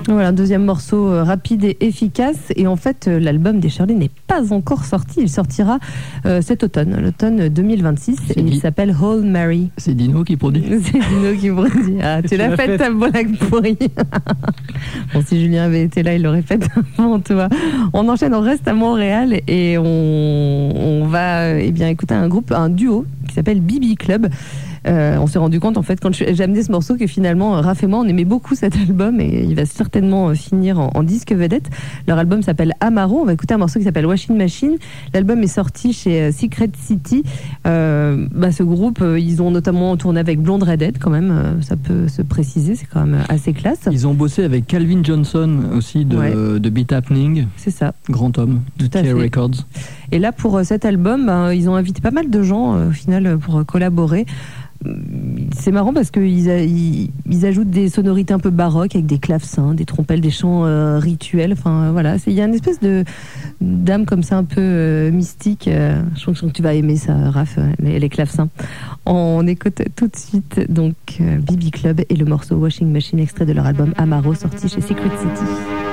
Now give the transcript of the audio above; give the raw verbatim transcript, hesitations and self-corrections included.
Voilà, un deuxième morceau euh, rapide et efficace. Et en fait, euh, l'album des Shirley n'est pas encore sorti. Il sortira euh, cet automne, l'automne deux mille vingt-six. Et il s'appelle Hail Mary. C'est Dino qui produit. C'est Dino qui produit. Ah, tu, tu l'as fait ta blague pourrie. Bon, si Julien avait été là, il l'aurait fait avant toi. On enchaîne, on reste à Montréal et on, on va eh bien, écouter un groupe, un duo qui s'appelle B B Club. Euh, on s'est rendu compte en fait quand j'ai amené ce morceau que finalement Raph et moi on aimait beaucoup cet album et il va certainement finir en, en disque vedette. Leur album s'appelle Amaro. On va écouter un morceau qui s'appelle Washing Machine. L'album est sorti chez Secret City. Euh, bah, ce groupe euh, ils ont notamment tourné avec Blonde Redhead quand même, euh, ça peut se préciser, c'est quand même assez classe. Ils ont bossé avec Calvin Johnson aussi de, ouais. de Beat Happening. C'est ça. Grand homme de T A Records. Et là pour euh, cet album bah, ils ont invité pas mal de gens euh, au final pour euh, collaborer. C'est marrant parce qu'ils ils, ils ajoutent des sonorités un peu baroques avec des clavecins, des trompelles, des chants euh, rituels. Enfin voilà, il y a une espèce de d'âme comme ça un peu euh, mystique. Euh, je pense que tu vas aimer ça, Raph, euh, les, les clavecins. On écoute tout de suite donc euh, B B Club et le morceau Washing Machine, extrait de leur album Amaro, sorti chez Secret City.